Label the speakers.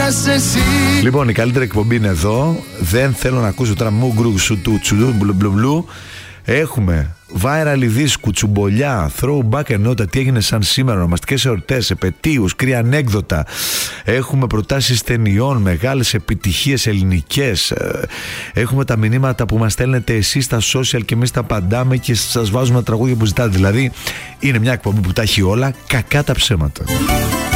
Speaker 1: Λοιπόν, η καλύτερη εκπομπή είναι εδώ. Δεν θέλω να ακούσω τώρα μου γκρου σου του τσουλού μπλου. Έχουμε viral ειδήσεις, κουτσουμπολιά, throwback ενότητα, τι έγινε σαν σήμερα, ονομαστικές εορτές, επετείους, κρύα ανέκδοτα. Έχουμε προτάσεις ταινιών, μεγάλες επιτυχίες ελληνικές. Έχουμε τα μηνύματα που μας στέλνετε εσείς στα social και εμείς τα απαντάμε και σας βάζουμε τα τραγούδια που ζητάτε. Δηλαδή είναι μια εκπομπή που τα έχει όλα, κακά τα ψέματα.